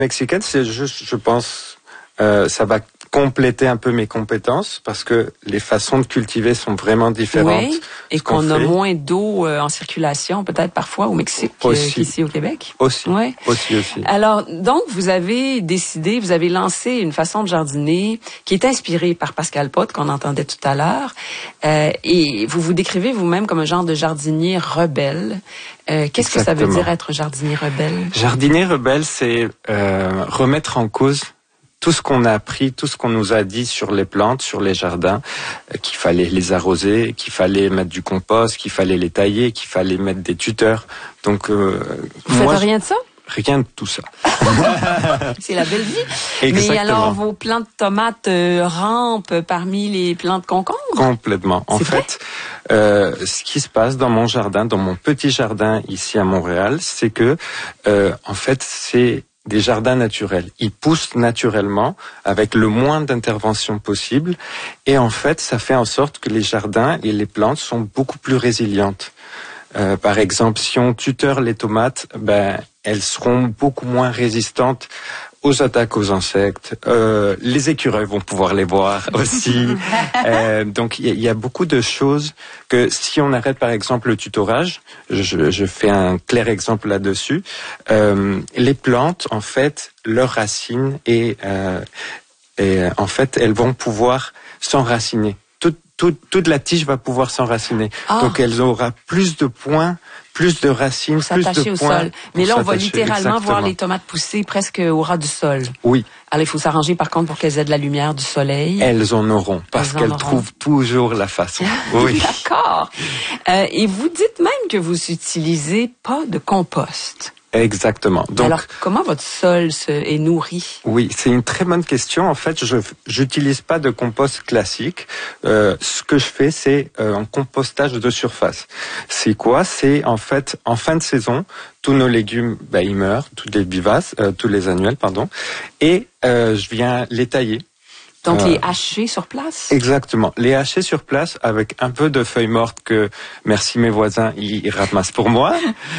Mexicaine, c'est juste, je pense, ça va compléter un peu mes compétences parce que les façons de cultiver sont vraiment différentes. Oui, et qu'on a moins d'eau en circulation, peut-être parfois au Mexique qu'ici au Québec. Aussi, oui. aussi. Alors, donc, vous avez lancé une façon de jardiner qui est inspirée par Pascal Pot, qu'on entendait tout à l'heure, et vous vous décrivez vous-même comme un genre de jardinier rebelle. Qu'est-ce que ça veut dire être jardinier rebelle? Jardinier rebelle, c'est remettre en cause tout ce qu'on a appris, tout ce qu'on nous a dit sur les plantes, sur les jardins, qu'il fallait les arroser, qu'il fallait mettre du compost, qu'il fallait les tailler, qu'il fallait mettre des tuteurs. Donc, vous faites rien de ça? Rien de tout ça. C'est la belle vie. Exactement. Mais alors, vos plants de tomates rampent parmi les plants de concombres? Complètement. En fait, ce qui se passe dans mon jardin, dans mon petit jardin ici à Montréal, c'est que, en fait, c'est des jardins naturels. Ils poussent naturellement avec le moins d'intervention possible. Et en fait, ça fait en sorte que les jardins et les plantes sont beaucoup plus résilientes. Par exemple, si on tuteur les tomates, elles seront beaucoup moins résistantes aux attaques aux insectes. Les écureuils vont pouvoir les voir aussi. Donc, il y a beaucoup de choses que si on arrête par exemple le tutorage, je fais un clair exemple là-dessus, les plantes, en fait, leurs racines et en fait, elles vont pouvoir s'enraciner. Toute la tige va pouvoir s'enraciner. Donc, elle aura plus de points, plus de racines, plus de points. Au sol. Mais là, on va littéralement voir les tomates pousser presque au ras du sol. Oui. Alors, il faut s'arranger, par contre, pour qu'elles aient de la lumière du soleil. Elles en auront, parce qu'elles trouvent toujours la façon. Oui. D'accord. Et vous dites même que vous utilisez pas de compost. Exactement. Donc, alors, comment votre sol est nourri? Oui, c'est une très bonne question. En fait, j'utilise pas de compost classique. Ce que je fais, c'est un compostage de surface. C'est quoi? C'est en fait, en fin de saison, tous nos légumes, ils meurent, tous les annuels, pardon, et je viens les tailler. Donc, les hacher sur place? Exactement. Les hacher sur place avec un peu de feuilles mortes que, merci mes voisins, ils ramassent pour moi.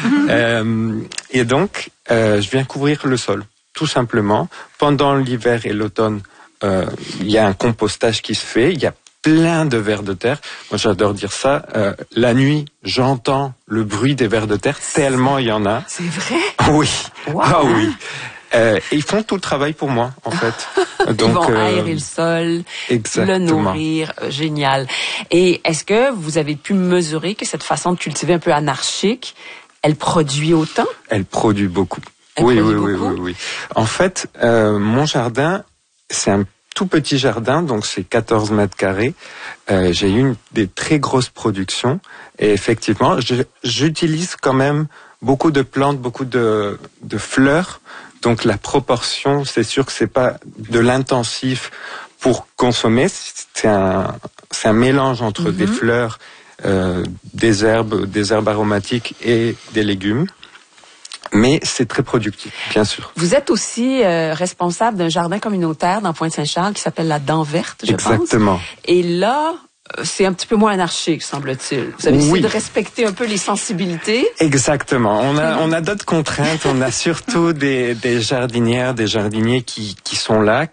Et donc, je viens couvrir le sol, tout simplement. Pendant l'hiver et l'automne, il y a un compostage qui se fait. Il y a plein de vers de terre. Moi, j'adore dire ça. La nuit, j'entends le bruit des vers de terre, tellement il y en a. C'est vrai? Oui. Wow. Ah oui. Et ils font tout le travail pour moi, en fait. Donc, ils vont aérer le sol, exactement. Le nourrir, génial. Et est-ce que vous avez pu mesurer que cette façon de cultiver un peu anarchique, elle produit autant? Elle produit beaucoup. Oui. En fait, mon jardin, c'est un tout petit jardin, donc c'est 14 mètres carrés. J'ai eu des très grosses productions. Et effectivement, j'utilise quand même beaucoup de plantes, beaucoup de fleurs. Donc la proportion, c'est sûr que c'est pas de l'intensif pour consommer. C'est un mélange entre des fleurs, des herbes aromatiques et des légumes. Mais c'est très productif, bien sûr. Vous êtes aussi responsable d'un jardin communautaire dans Pointe-Saint-Charles qui s'appelle la Dent Verte, je pense. Exactement. Et là, c'est un petit peu moins anarchique, semble-t-il. Vous avez essayé de respecter un peu les sensibilités. Exactement. On a d'autres contraintes. On a surtout des jardinières, des jardiniers qui sont là,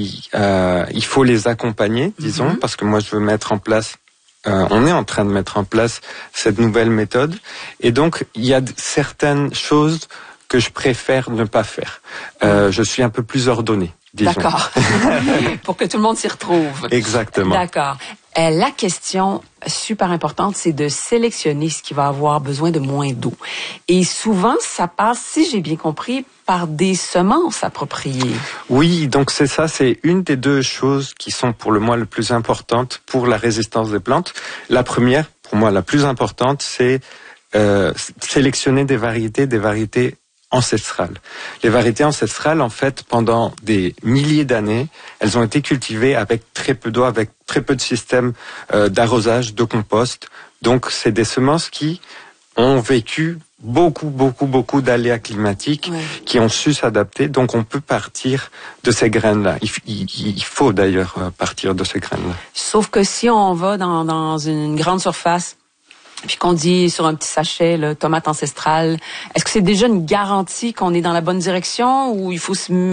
il faut les accompagner, disons, parce que moi je veux mettre en place. On est en train de mettre en place cette nouvelle méthode, et donc il y a certaines choses que je préfère ne pas faire. Je suis un peu plus ordonné, disons. D'accord. Pour que tout le monde s'y retrouve. Exactement. D'accord. La question super importante, c'est de sélectionner ce qui va avoir besoin de moins d'eau. Et souvent, ça passe, si j'ai bien compris, par des semences appropriées. Oui, donc c'est ça, c'est une des deux choses qui sont pour le moins le plus importantes pour la résistance des plantes. La première, pour moi, la plus importante, c'est sélectionner des variétés ancestrales. Les variétés ancestrales, en fait, pendant des milliers d'années, elles ont été cultivées avec très peu d'eau, avec très peu de systèmes d'arrosage, de compost. Donc, c'est des semences qui ont vécu beaucoup d'aléas climatiques, qui ont su s'adapter. Donc, on peut partir de ces graines-là. Il faut d'ailleurs partir de ces graines-là. Sauf que si on va dans une grande surface, puis qu'on dit sur un petit sachet, tomate ancestrale, est-ce que c'est déjà une garantie qu'on est dans la bonne direction ou il faut se